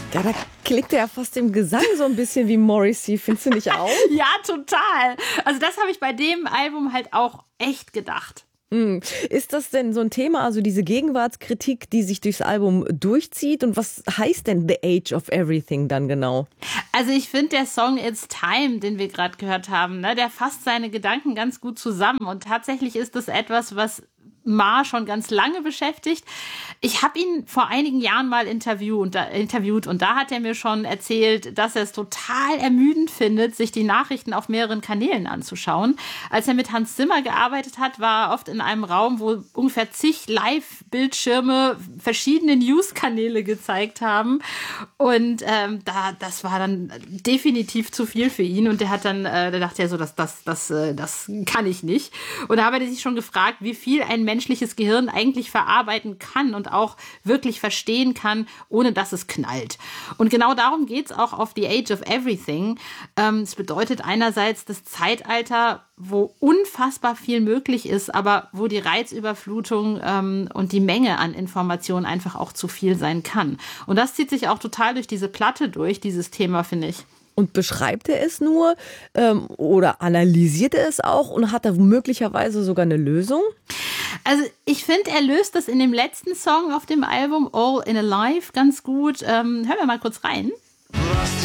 Ja, da klingt ja fast im Gesang so ein bisschen wie Morrissey, findest du nicht auch? Ja, total. Also das habe ich bei dem Album halt auch echt gedacht. Ist das denn so ein Thema, also diese Gegenwartskritik, die sich durchs Album durchzieht? Und was heißt denn The Age of Everything dann genau? Also ich finde, der Song It's Time, den wir gerade gehört haben, ne, der fasst seine Gedanken ganz gut zusammen. Und tatsächlich ist das etwas, was Ma schon ganz lange beschäftigt. Ich habe ihn vor einigen Jahren mal interviewt und da hat er mir schon erzählt, dass er es total ermüdend findet, sich die Nachrichten auf mehreren Kanälen anzuschauen. Als er mit Hans Zimmer gearbeitet hat, war er oft in einem Raum, wo ungefähr zig Live-Bildschirme verschiedene News-Kanäle gezeigt haben. Und das war dann definitiv zu viel für ihn. Und der hat dann, der dachte ja so, das kann ich nicht. Und da habe er sich schon gefragt, wie viel ein menschliches Gehirn eigentlich verarbeiten kann und auch wirklich verstehen kann, ohne dass es knallt. Und genau darum geht es auch auf The Age of Everything. Es bedeutet einerseits das Zeitalter, wo unfassbar viel möglich ist, aber wo die Reizüberflutung und die Menge an Informationen einfach auch zu viel sein kann. Und das zieht sich auch total durch diese Platte durch, dieses Thema, finde ich. Und beschreibt er es nur oder analysiert er es auch und hat da möglicherweise sogar eine Lösung? Also ich finde, er löst das in dem letzten Song auf dem Album All in a Life ganz gut. Hören wir mal kurz rein. Was